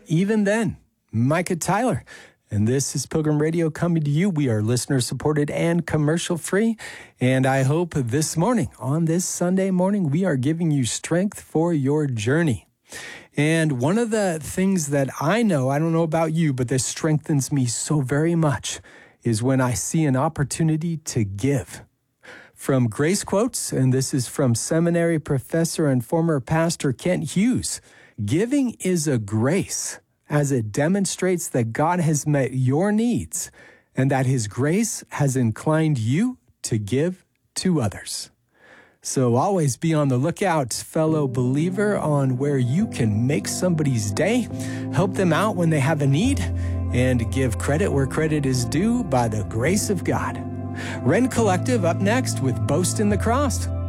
Even Then, Micah Tyler. And this is Pilgrim Radio coming to you. We are listener-supported and commercial-free. And I hope this morning, on this Sunday morning, we are giving you strength for your journey. And one of the things that I don't know about you, but this strengthens me so very much, is when I see an opportunity to give. From Grace Quotes, and this is from seminary professor and former pastor Kent Hughes, giving is a grace, as it demonstrates that God has met your needs and that his grace has inclined you to give to others. So always be on the lookout, fellow believer, on where you can make somebody's day, help them out when they have a need, and give credit where credit is due by the grace of God. Rend Collective up next with Boast in the Cross.